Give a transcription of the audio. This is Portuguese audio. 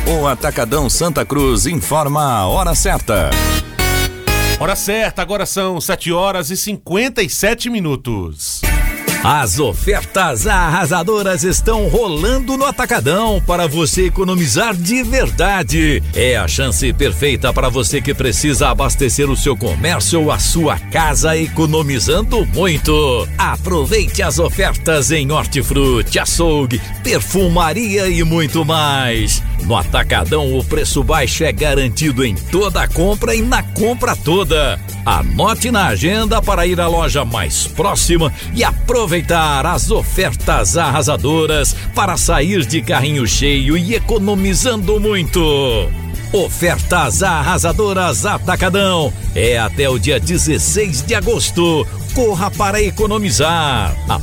O Atacadão Santa Cruz informa a hora certa. Hora certa, agora são 7h57. As ofertas arrasadoras estão rolando no Atacadão para você economizar de verdade. É a chance perfeita para você que precisa abastecer o seu comércio ou a sua casa economizando muito. Aproveite as ofertas em hortifruti, açougue, perfumaria e muito mais. No Atacadão o preço baixo é garantido em toda a compra e na compra toda. Anote na agenda para ir à loja mais próxima e aproveitar as ofertas arrasadoras para sair de carrinho cheio e economizando muito. Ofertas arrasadoras Atacadão. É até o dia 16 de agosto. Corra para economizar.